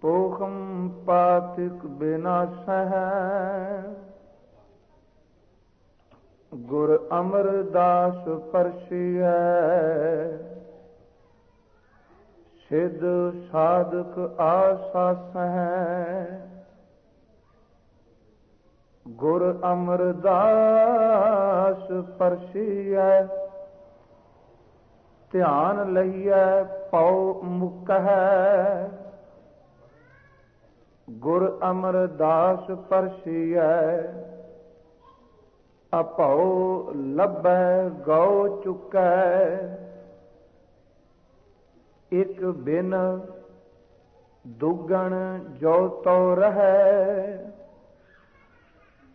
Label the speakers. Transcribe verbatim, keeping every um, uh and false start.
Speaker 1: पोखम पातिक बिनाशह गुर अमरदास परसिय सिद्ध साधक आसास है गुर अमरदास परसिय ध्यान लइए पौ मुक है गुर अमरदास परसिय अपौ लभै गौ चुकै एक बिन दुगण जो तो रहै